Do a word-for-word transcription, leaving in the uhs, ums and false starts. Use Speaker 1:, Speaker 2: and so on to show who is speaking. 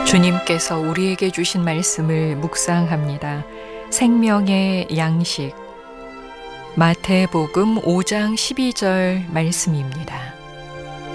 Speaker 1: 주님께서 우리에게 주신 말씀을 묵상합니다. 생명의 양식. 마태복음 오 장 십이 절 말씀입니다.